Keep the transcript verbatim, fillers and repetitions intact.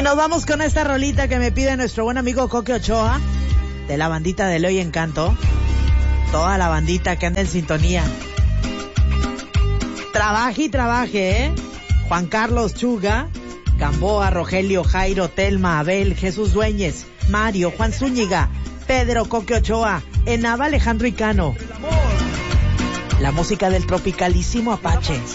nos vamos con esta rolita que me pide nuestro buen amigo Coque Ochoa, de la bandita de Eloy Encanto. Toda la bandita que anda en sintonía. Trabaje y trabaje, ¿eh? Juan Carlos Chuga, Gamboa, Rogelio, Jairo, Telma, Abel, Jesús Dueñez, Mario, Juan Zúñiga, Pedro, Coque Ochoa, Enaba, Alejandro Icano. La música del tropicalísimo Apache.